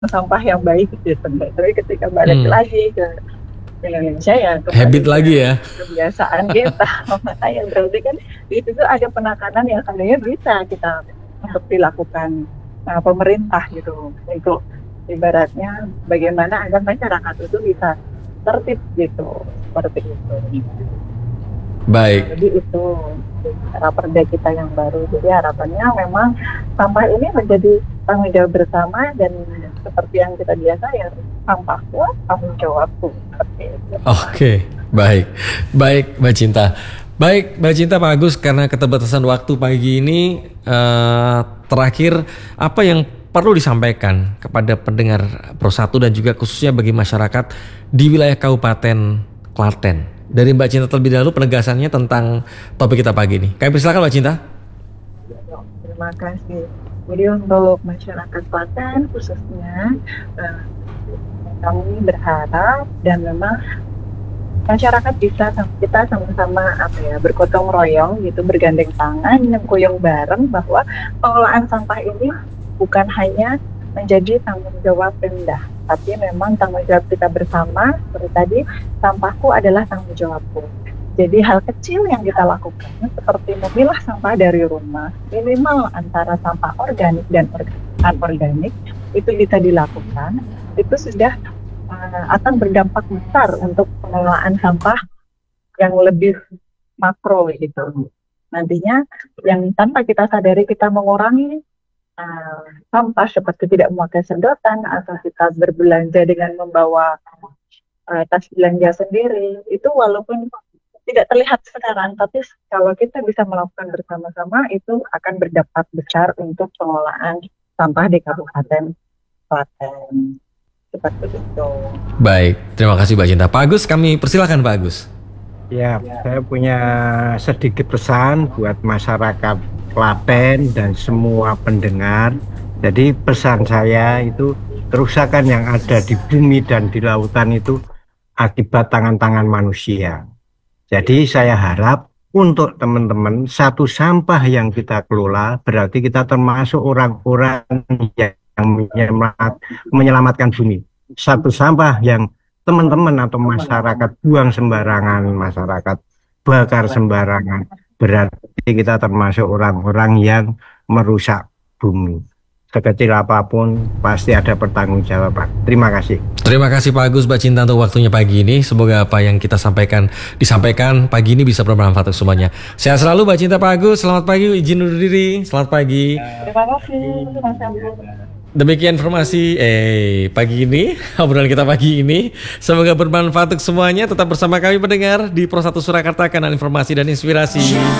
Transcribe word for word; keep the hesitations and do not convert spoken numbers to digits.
sampah yang baik gitu. Tapi ketika balik Hmm. lagi ke Indonesia ya Habit kembali ke lagi ya. kebiasaan kita. Makanya berarti kan di situ ada penekanan yang sebenarnya bisa kita untuk dilakukan uh, pemerintah gitu, untuk ibaratnya bagaimana agar masyarakat itu bisa tertib gitu, seperti itu. Baik. Jadi itu raperda kita yang baru. Jadi harapannya memang sampah ini menjadi tanggung jawab bersama, dan seperti yang kita biasa ya, sampahku tanggung jawabku, seperti itu. Oke, baik. Baik, Mbak Cinta. Baik, Mbak Cinta, Pak Agus, karena keterbatasan waktu pagi ini, eh, terakhir apa yang perlu disampaikan kepada pendengar Pro satu dan juga khususnya bagi masyarakat di wilayah Kabupaten Klaten? Dari Mbak Cinta terlebih dahulu penegasannya tentang topik kita pagi ini. Kami persilakan Mbak Cinta. Terima kasih. Jadi untuk masyarakat Klaten khususnya, eh, kami berharap dan memang masyarakat bisa kita sama-sama apa ya, bergotong royong gitu, bergandeng tangan, nyengkuyung bareng bahwa pengelolaan sampah ini bukan hanya menjadi tanggung jawab Pemda, tapi memang tanggung jawab kita bersama. Seperti tadi, sampahku adalah tanggung jawabku. Jadi hal kecil yang kita lakukan seperti memilah sampah dari rumah, minimal antara sampah organik dan anorganik itu bisa dilakukan, itu sudah uh, akan berdampak besar untuk pengelolaan sampah yang lebih makro gitu. Nantinya yang tanpa kita sadari kita mengurangi uh, sampah seperti tidak memakai sedotan, atau kita berbelanja dengan membawa uh, tas belanja sendiri, itu walaupun tidak terlihat sekarang, tapi kalau kita bisa melakukan bersama-sama itu akan berdampak besar untuk pengelolaan sampah di Kabupaten Klaten. Seperti itu. Baik, terima kasih Mbak Cinta. Pak Agus, kami persilakan Pak Agus. Ya, saya punya sedikit pesan buat masyarakat Klaten dan semua pendengar. Jadi pesan saya itu, kerusakan yang ada di bumi dan di lautan itu akibat tangan-tangan manusia. Jadi saya harap untuk teman-teman, satu sampah yang kita kelola berarti kita termasuk orang-orang yang menyelamatkan bumi. Satu sampah yang teman-teman atau masyarakat buang sembarangan, masyarakat bakar sembarangan, berarti kita termasuk orang-orang yang merusak bumi. Sekecil apapun pasti ada pertanggungjawaban. Terima kasih. Terima kasih Pak Agus, Mbak Cinta untuk waktunya pagi ini. Semoga apa yang kita sampaikan disampaikan pagi ini bisa bermanfaat untuk semuanya. Sehat selalu Mbak Cinta, Pak Agus. Selamat pagi, izin undur diri. Selamat pagi. Terima kasih Mas Ambu. Demikian informasi eh pagi ini, obrolan kita pagi ini. Semoga bermanfaat untuk semuanya. Tetap bersama kami pendengar di Pro satu Surakarta, kanal informasi dan inspirasi.